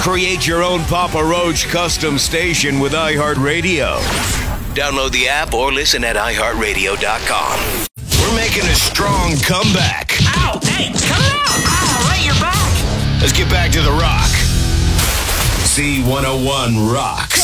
Create your own Papa Roach custom station with iHeartRadio. Download the app or listen at iHeartRadio.com. We're making a strong comeback. Ow! Hey, cut it out! Ow, right, you're back! Let's get back to the rock. Z101 Rock.